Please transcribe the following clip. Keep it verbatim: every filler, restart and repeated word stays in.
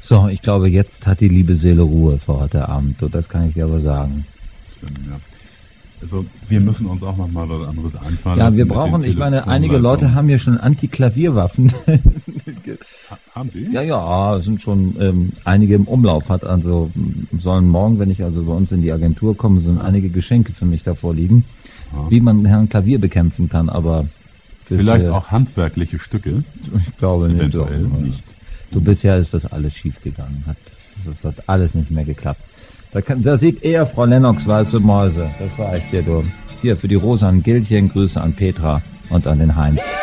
So, ich glaube, jetzt hat die liebe Seele Ruhe für heute Abend. So, das kann ich dir aber sagen. Stimmt, ja. Also wir müssen uns auch noch mal was anderes einfallen Ja, lassen wir mit brauchen, den ich meine, einige Telefonleitungen. Leute haben hier schon Anti-Klavierwaffen. Ha- Haben die? Ja, ja, es sind schon ähm, einige im Umlauf. Hat also m, sollen morgen, wenn ich also bei uns in die Agentur komme, sollen einige Geschenke für mich davor liegen, Ja. wie man Herrn Klavier bekämpfen kann. Aber für, Vielleicht für, auch handwerkliche Stücke, ich glaube nicht. eventuell Doch, nicht. Du, bisher ist das alles schief gegangen. Hat, das hat alles nicht mehr geklappt. Da, kann, da sieht eher Frau Lennox weiße Mäuse. Das sage ich dir, du. Hier, für die Rosa ein Gildchen, Grüße an Petra und an den Heinz.